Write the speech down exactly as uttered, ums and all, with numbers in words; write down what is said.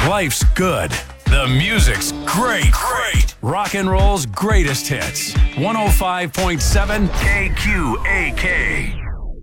Life's good. The music's great. Great. Rock and roll's greatest hits. one oh five point seven K Q A K.